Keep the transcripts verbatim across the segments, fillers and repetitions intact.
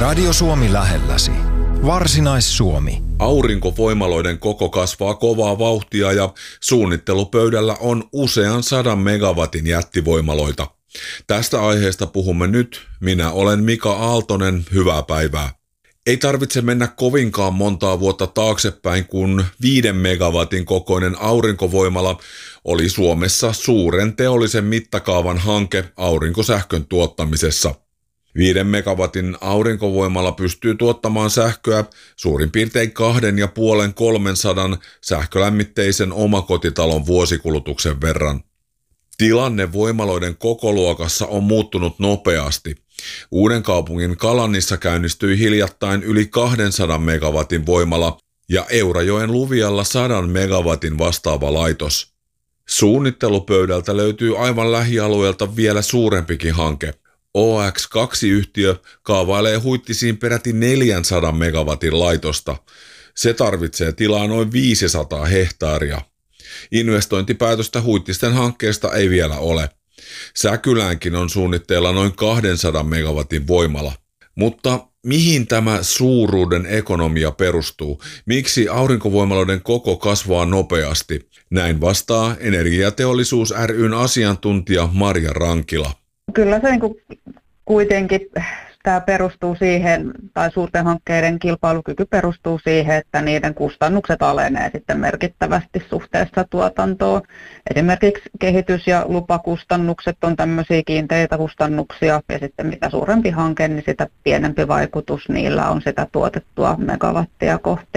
Radio Suomi lähelläsi. Varsinais-Suomi. Aurinkovoimaloiden koko kasvaa kovaa vauhtia ja suunnittelupöydällä on usean sadan megawatin jättivoimaloita. Tästä aiheesta puhumme nyt. Minä olen Mika Aaltonen. Hyvää päivää. Ei tarvitse mennä kovinkaan montaa vuotta taaksepäin, kun viiden megawatin kokoinen aurinkovoimala oli Suomessa suuren teollisen mittakaavan hanke aurinkosähkön tuottamisessa. Viiden megawatin aurinkovoimala pystyy tuottamaan sähköä suurin piirtein kahden ja puolen kolmensadan sähkölämmitteisen omakotitalon vuosikulutuksen verran. Tilanne voimaloiden kokoluokassa on muuttunut nopeasti. Uudenkaupungin Kalannissa käynnistyi hiljattain yli kahdensadan megawatin voimala ja Eurajoen Luvialla sadan megawatin vastaava laitos. Suunnittelupöydältä löytyy aivan lähialueelta vielä suurempikin hanke. O X kaksi-yhtiö kaavailee Huittisiin peräti neljänsadan megawatin laitosta. Se tarvitsee tilaa noin viisisataa hehtaaria. Investointipäätöstä Huittisten hankkeesta ei vielä ole. Säkyläänkin on suunnitteilla noin kahdensadan megawatin voimala. Mutta mihin tämä suuruuden ekonomia perustuu? Miksi aurinkovoimaloiden koko kasvaa nopeasti? Näin vastaa Energiateollisuus ry:n asiantuntija Marja Rankila. Kyllä se niin kuin kuitenkin tämä perustuu siihen, tai suurten hankkeiden kilpailukyky perustuu siihen, että niiden kustannukset alenee sitten merkittävästi suhteessa tuotantoon. Esimerkiksi kehitys- ja lupakustannukset on tämmöisiä kiinteitä kustannuksia, ja sitten mitä suurempi hanke, niin sitä pienempi vaikutus niillä on sitä tuotettua megawattia kohti.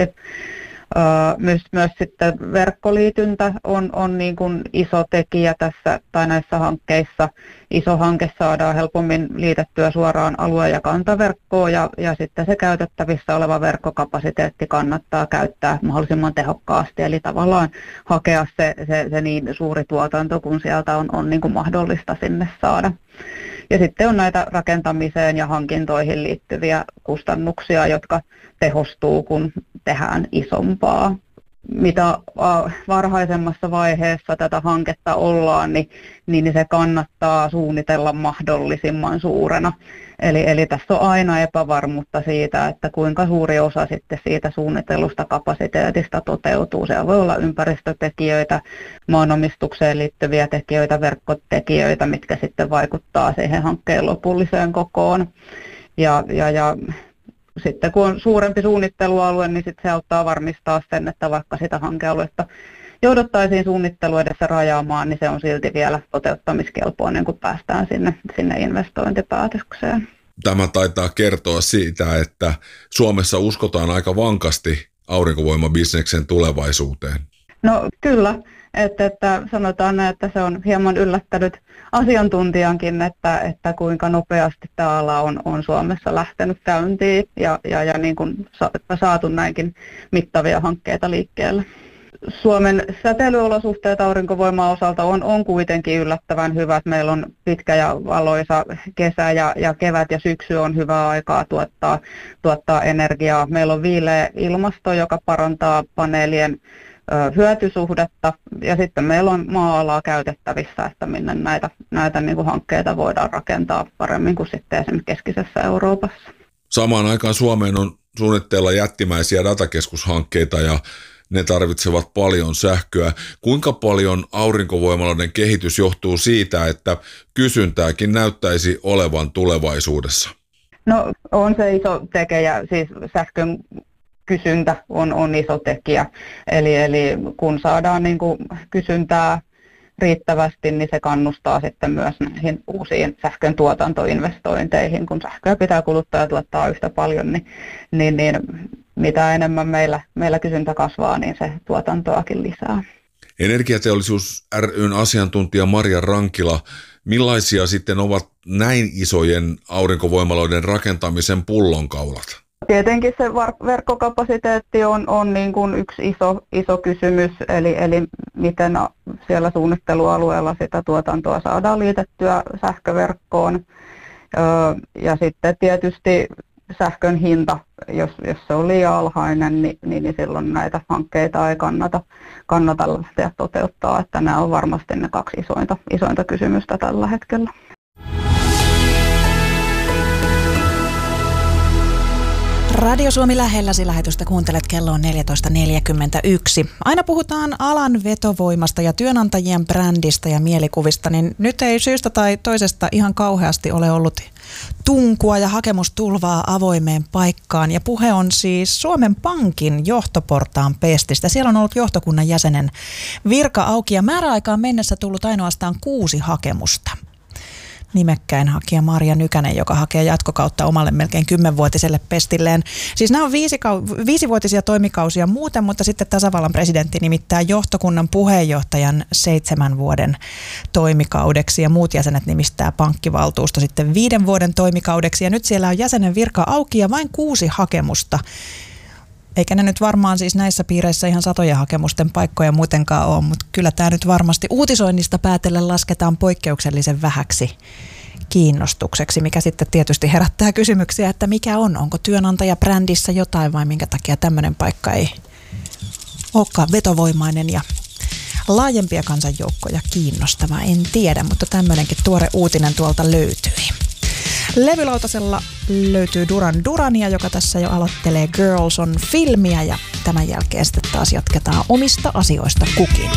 Myös, myös sitten verkkoliityntä on, on niin kuin iso tekijä tässä tai näissä hankkeissa. Iso hanke saadaan helpommin liitettyä suoraan alue- ja kantaverkkoon ja, ja sitten se käytettävissä oleva verkkokapasiteetti kannattaa käyttää mahdollisimman tehokkaasti. Eli tavallaan hakea se, se, se niin suuri tuotanto, kun sieltä on, on niin kuin mahdollista sinne saada. Ja sitten on näitä rakentamiseen ja hankintoihin liittyviä kustannuksia, jotka tehostuu, kun tehdään isompaa. Mitä varhaisemmassa vaiheessa tätä hanketta ollaan, niin, niin se kannattaa suunnitella mahdollisimman suurena. Eli, eli tässä on aina epävarmuutta siitä, että kuinka suuri osa sitten siitä suunnitellusta kapasiteetista toteutuu. Siellä voi olla ympäristötekijöitä, maanomistukseen liittyviä tekijöitä, verkkotekijöitä, mitkä sitten vaikuttaa siihen hankkeen lopulliseen kokoon. Ja, ja, ja sitten kun on suurempi suunnittelualue, niin sitten se auttaa varmistaa sen, että vaikka sitä hankealuetta jouduttaisiin suunnittelu edessä rajaamaan, niin se on silti vielä toteuttamiskelpoinen, kun päästään sinne, sinne investointipäätökseen. Tämä taitaa kertoa siitä, että Suomessa uskotaan aika vankasti aurinkovoimabisneksen tulevaisuuteen. No kyllä, että, että sanotaan, että se on hieman yllättänyt asiantuntijankin, että, että kuinka nopeasti tämä ala on, on Suomessa lähtenyt käyntiin ja, ja, ja niin kuin saatu näinkin mittavia hankkeita liikkeelle. Suomen säteilyolosuhteet aurinkovoiman osalta on, on kuitenkin yllättävän hyvät. Meillä on pitkä ja valoisa kesä ja, ja kevät ja syksy on hyvää aikaa tuottaa, tuottaa energiaa. Meillä on viileä ilmasto, joka parantaa paneelien ö, hyötysuhdetta ja sitten meillä on maa-alaa käytettävissä, että minne näitä, näitä niin kuin hankkeita voidaan rakentaa paremmin kuin sitten esimerkiksi keskisessä Euroopassa. Samaan aikaan Suomeen on suunnitteilla jättimäisiä datakeskushankkeita ja ne tarvitsevat paljon sähköä. Kuinka paljon aurinkovoimaloiden kehitys johtuu siitä, että kysyntääkin näyttäisi olevan tulevaisuudessa? No on se iso tekijä, siis sähkön kysyntä on, on iso tekijä. Eli, eli kun saadaan niin kuin kysyntää riittävästi, niin se kannustaa sitten myös näihin uusiin sähkön tuotantoinvestointeihin. Kun sähköä pitää kuluttaa ja tuottaa yhtä paljon, niin, niin, niin mitä enemmän meillä, meillä kysyntä kasvaa, niin se tuotantoakin lisää. Energiateollisuus ry:n asiantuntija Marja Rankila, millaisia sitten ovat näin isojen aurinkovoimaloiden rakentamisen pullonkaulat? Tietenkin se verkkokapasiteetti on, on niin kuin yksi iso, iso kysymys, eli, eli miten siellä suunnittelualueella sitä tuotantoa saadaan liitettyä sähköverkkoon. Ja sitten tietysti sähkön hinta, jos, jos se on liian alhainen, niin, niin silloin näitä hankkeita ei kannata, kannata lähteä toteuttaa. Että nämä on varmasti ne kaksi isointa, isointa kysymystä tällä hetkellä. Radio Suomi lähelläsi lähetystä kuuntelet, kello on neljätoista neljäkymmentäyksi. Aina puhutaan alan vetovoimasta ja työnantajien brändistä ja mielikuvista, niin nyt ei syystä tai toisesta ihan kauheasti ole ollut tunkua ja hakemustulvaa avoimeen paikkaan. Ja puhe on siis Suomen Pankin johtoportaan pestistä. Siellä on ollut johtokunnan jäsenen virka auki ja määräaikaan mennessä tullut ainoastaan kuusi hakemusta. Nimekkäin hakija Marja Nykänen, joka hakee jatkokautta omalle melkein kymmenvuotiselle pestilleen. Siis nämä on viisikau- viisivuotisia toimikausia muuten, mutta sitten tasavallan presidentti nimittää johtokunnan puheenjohtajan seitsemän vuoden toimikaudeksi ja muut jäsenet nimistää pankkivaltuusto sitten viiden vuoden toimikaudeksi. Ja nyt siellä on jäsenen virka auki ja vain kuusi hakemusta. Eikä ne nyt varmaan siis näissä piireissä ihan satoja hakemusten paikkoja muutenkaan ole, mutta kyllä tämä nyt varmasti uutisoinnista päätellen lasketaan poikkeuksellisen vähäksi kiinnostukseksi, mikä sitten tietysti herättää kysymyksiä, että mikä on, onko työnantaja brändissä jotain vai minkä takia tämmöinen paikka ei olekaan vetovoimainen ja laajempia kansanjoukkoja kiinnostava, en tiedä, mutta tämmöinenkin tuore uutinen tuolta löytyi. Levylautasella löytyy Duran Durania, joka tässä jo aloittelee Girls on filmiä ja tämän jälkeen sitten taas jatketaan omista asioista kukin.